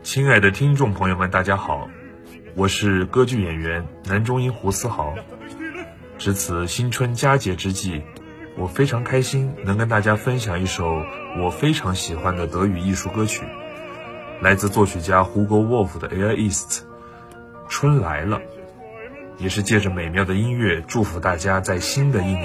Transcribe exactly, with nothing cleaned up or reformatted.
亲爱的听众朋友们，大家好，我是歌剧演员男中音胡思豪。值此新春佳节之际，我非常开心能跟大家分享一首我非常喜欢的德语艺术歌曲，来自作曲家 Hugo Wolf 的 Er ist， 春来了，也是借着美妙的音乐祝福大家在新的一年